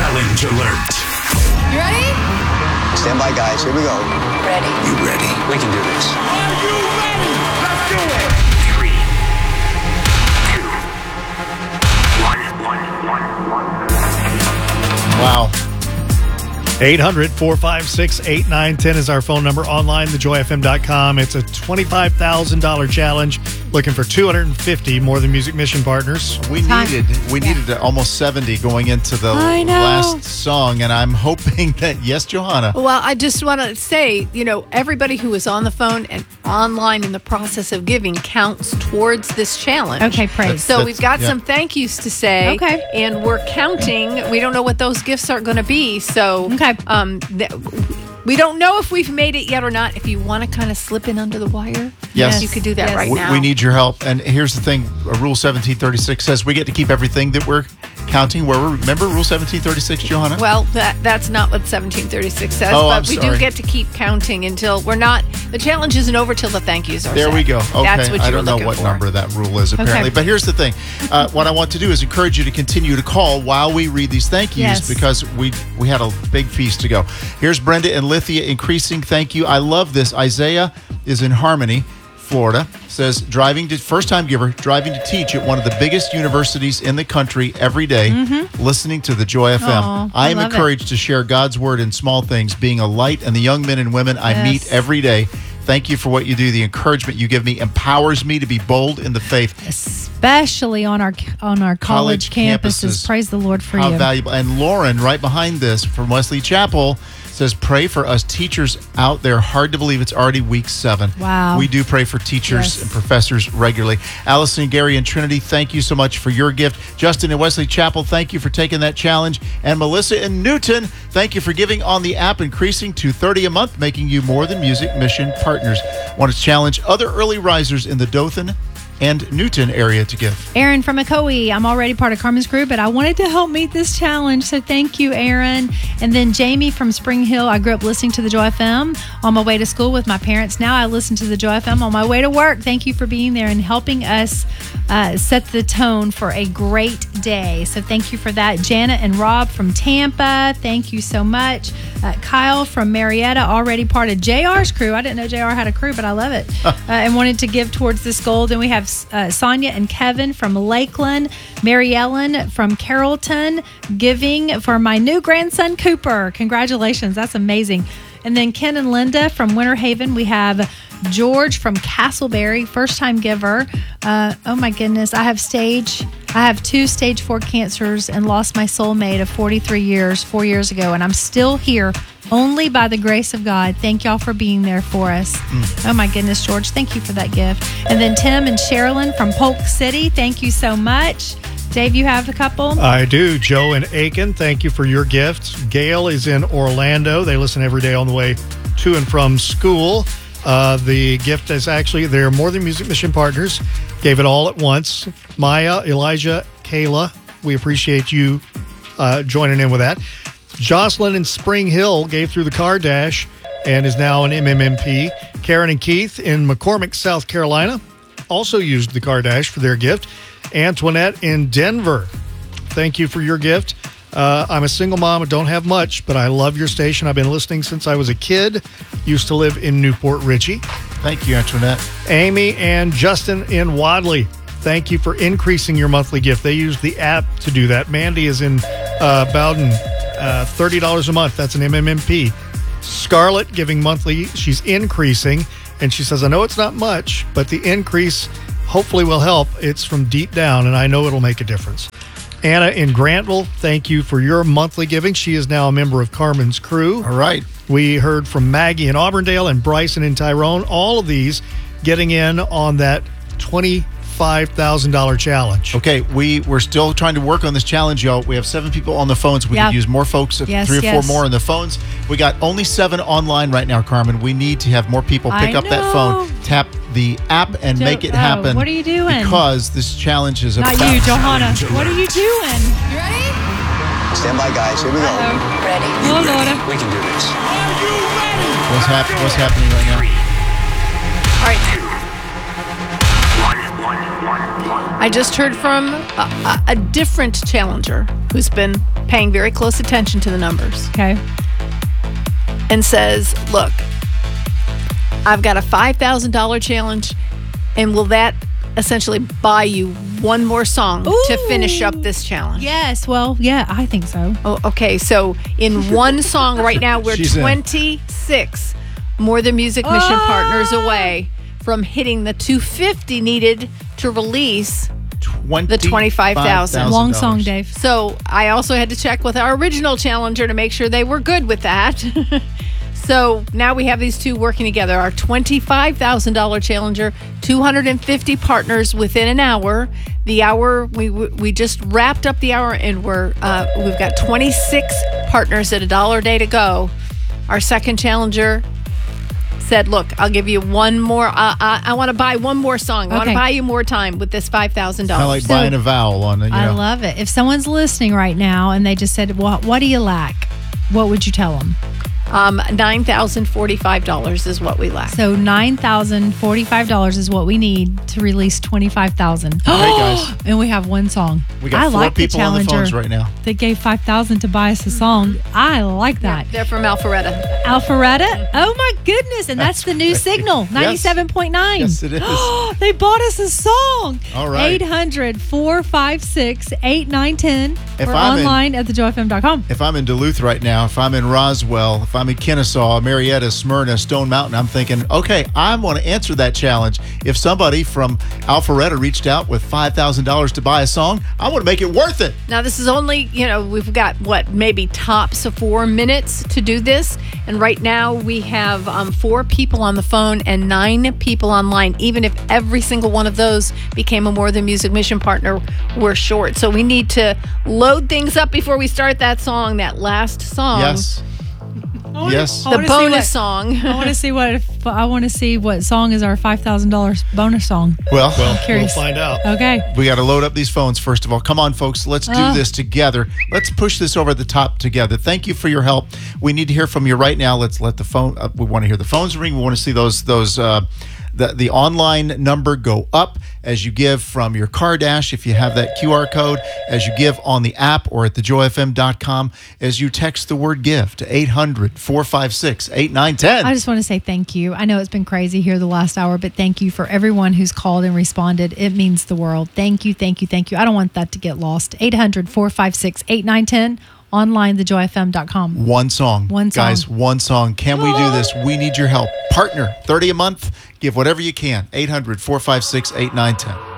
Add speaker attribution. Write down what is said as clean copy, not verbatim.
Speaker 1: Challenge alert.
Speaker 2: You ready?
Speaker 3: Stand by, guys. Here we go.
Speaker 2: Ready.
Speaker 1: You ready?
Speaker 4: We can do this.
Speaker 1: Are you ready? Let's do it. 3, 2, 1.
Speaker 5: Wow.
Speaker 6: 800-456-8910 is our phone number. Online, thejoyfm.com. It's a $25,000 challenge. Looking for 250 More Than Music Mission partners.
Speaker 5: We needed almost 70 going into the last song, and I'm hoping that, yes, Johanna.
Speaker 2: Well, I just want to say, everybody who is on the phone and online in the process of giving counts towards this challenge.
Speaker 7: Okay, praise.
Speaker 2: So we've got some thank yous to say.
Speaker 7: Okay.
Speaker 2: And we're counting. We don't know what those gifts are going to be. So we don't know if we've made it yet or not. If you want to kind of slip in under the wire,
Speaker 5: Yes.
Speaker 2: you could do that right now.
Speaker 5: We need your help. And here's the thing. Rule 1736 says we get to keep everything that we're counting. Remember Rule 1736, Johanna?
Speaker 2: Well, that's not what 1736 says, but we do get to keep counting until we're not. The challenge isn't over till the thank yous are
Speaker 5: There
Speaker 2: said.
Speaker 5: we go. Okay.
Speaker 2: That's what
Speaker 5: I
Speaker 2: you were
Speaker 5: don't know
Speaker 2: looking
Speaker 5: what
Speaker 2: for.
Speaker 5: number that rule is, apparently.
Speaker 7: Okay.
Speaker 5: But here's the thing. What I want to do is encourage you to continue to call while we read these thank yous because we had a big feast to go. Here's Brenda and Lithia increasing thank you. I love this. Isaiah is in Harmony, Florida. Says, first-time giver, driving to teach at one of the biggest universities in the country every day, listening to the Joy FM. I am encouraged to share God's word in small things, being a light in the young men and women I meet every day. Thank you for what you do. The encouragement you give me empowers me to be bold in the faith.
Speaker 7: Especially on our college campuses. Praise the Lord for you.
Speaker 5: How valuable. And Lauren, right behind this, from Wesley Chapel, says, pray for us teachers out there. Hard to believe it's already week 7.
Speaker 7: Wow.
Speaker 5: We do pray for teachers and professors regularly. Allison, Gary, and Trinity, thank you so much for your gift. Justin and Wesley Chapel, thank you for taking that challenge. And Melissa and Newton, thank you for giving on the app, increasing to $30 a month, making you More Than Music Mission partners. Want to challenge other early risers in the Dothan and Newton area to give.
Speaker 7: Aaron from Ocoee. I'm already part of Carmen's crew, but I wanted to help meet this challenge, so thank you, Aaron. And then Jamie from Spring Hill. I grew up listening to the Joy FM on my way to school with my parents. Now I listen to the Joy FM on my way to work. Thank you for being there and helping us set the tone for a great day. So thank you for that. Janet and Rob from Tampa. Thank you so much. Kyle from Marietta, already part of JR's crew. I didn't know JR had a crew, but I love it. And wanted to give towards this goal. Then we have Sonia and Kevin from Lakeland, Mary Ellen from Carrollton, giving for my new grandson Cooper. Congratulations, that's amazing. And then Ken and Linda from Winter Haven. We have George from Castleberry, first time giver. Oh my goodness, I have 2 stage 4 cancers and lost my soulmate of 43 years 4 years ago, and I'm still here only by the grace of God. Thank y'all for being there for us. Oh my goodness, George, thank you for that gift. And then Tim and Sherilyn from Polk City, thank you so much. Dave, you have a couple?
Speaker 6: I do. Joe and Aiken, thank you for your gifts. Gail is in Orlando. They listen every day on the way to and from school. The gift is actually, they're More Than Music Mission partners. Gave it all at once. Maya, Elijah, Kayla, we appreciate you joining in with that. Jocelyn in Spring Hill gave through the Car Dash and is now an MMMP. Karen and Keith in McCormick, South Carolina, also used the Car Dash for their gift. Antoinette in Denver, thank you for your gift. I'm a single mom. I don't have much, but I love your station. I've been listening since I was a kid. Used to live in Newport Richey.
Speaker 5: Thank you, Antoinette.
Speaker 6: Amy and Justin in Wadley, thank you for increasing your monthly gift. They use the app to do that. Mandy is in Bowden, $30 a month. That's an MMMP. Scarlett giving monthly. She's increasing, and she says, I know it's not much, but the increase hopefully will help. It's from deep down, and I know it'll make a difference. Anna in Grantville, thank you for your monthly giving. She is now a member of Carmen's crew.
Speaker 5: All right.
Speaker 6: We heard from Maggie in Auburndale and Bryson in Tyrone. All of these getting in on that $25,000 challenge.
Speaker 5: Okay, we're still trying to work on this challenge, y'all. We have 7 people on the phones. We could use more folks, 3 or 4 more on the phones. We got only 7 online right now, Carmen. We need to have more people pick up that phone, tap the app, and make it happen.
Speaker 7: What are you doing?
Speaker 5: Because this challenge is
Speaker 7: Not you, Johanna. What are you doing?
Speaker 2: You ready?
Speaker 3: Stand by, guys. Here we go.
Speaker 2: Ready.
Speaker 7: Oh, Lord.
Speaker 4: We can do this.
Speaker 1: Are you ready?
Speaker 5: What's happening right now?
Speaker 2: All right. I just heard from a different challenger who's been paying very close attention to the numbers,
Speaker 7: Okay.
Speaker 2: and says, look, I've got a $5,000 challenge, and will that essentially buy you one more song to finish up this challenge?
Speaker 7: Yes. Well, yeah, I think so.
Speaker 2: Oh, okay, so in one song right now, we're
Speaker 5: She's in.
Speaker 2: 26 More Than Music Mission partners away from hitting the 250 needed to release the $25,000.
Speaker 7: Long song, Dave.
Speaker 2: So I also had to check with our original challenger to make sure they were good with that. So now we have these two working together. Our $25,000 challenger, 250 partners within an hour. The hour, we just wrapped up the hour, and we've got 26 partners at $1 a day to go. Our second challenger said, look, I'll give you one more. I want to buy one more song. I want to
Speaker 7: Okay.
Speaker 2: buy you more time with this $5,000.
Speaker 5: Kind of like buying a vowel on it.
Speaker 7: I love it. If someone's listening right now and they just said, what do you lack? What would you tell them?
Speaker 2: $9,045 is what we lack.
Speaker 7: So $9,045 is what we need to release $25,000.
Speaker 5: Hey, guys.
Speaker 7: And we have one song.
Speaker 5: We got
Speaker 7: I
Speaker 5: 4
Speaker 7: like
Speaker 5: people
Speaker 7: the
Speaker 5: on the
Speaker 7: challenger
Speaker 5: phones right now.
Speaker 7: that gave $5,000 to buy us a song. I like that.
Speaker 2: They're from Alpharetta.
Speaker 7: Alpharetta? Oh my goodness. And that's the new signal, 97.9.
Speaker 5: Yes, it is.
Speaker 7: They bought us a song.
Speaker 5: All right.
Speaker 7: 800-456-8910
Speaker 5: If
Speaker 7: or
Speaker 5: I'm in-
Speaker 7: online at thejoyfm.com.
Speaker 5: If I'm in Duluth right now, if I'm in Roswell, if I'm in Kennesaw, Marietta, Smyrna, Stone Mountain, I'm thinking, okay, I want to answer that challenge. If somebody from Alpharetta reached out with $5,000 to buy a song, I want to make it worth it.
Speaker 2: Now, this is only, we've got, maybe tops of 4 minutes to do this. And right now we have 4 people on the phone and 9 people online. Even if every single one of those became a More Than Music Mission partner, we're short. So we need to load things up before we start that song, that last song.
Speaker 5: Yes. Yes.
Speaker 2: The bonus song.
Speaker 7: I want to see what song is our $5,000 bonus song.
Speaker 5: Well,
Speaker 6: We'll
Speaker 7: Curious.
Speaker 6: find out.
Speaker 7: Okay.
Speaker 5: we got to load up these phones first of all. Come on, folks. Let's do this together. Let's push this over the top together. Thank you for your help. We need to hear from you right now. Let's let the phone. We want to hear the phones ring. We want to see those. The online number go up as you give from your car dash, if you have that QR code, as you give on the app or at thejoyfm.com, as you text the word give to 800-456-8910.
Speaker 7: I just want to say thank you. I know it's been crazy here the last hour, but thank you for everyone who's called and responded. It means the world. Thank you, thank you, thank you. I don't want that to get lost. 800-456-8910. Online, thejoyfm.com.
Speaker 5: One song.
Speaker 7: One song.
Speaker 5: Guys, one song. Can we do this? We need your help. Partner, $30 a month. Give whatever you can. 800-456-8910.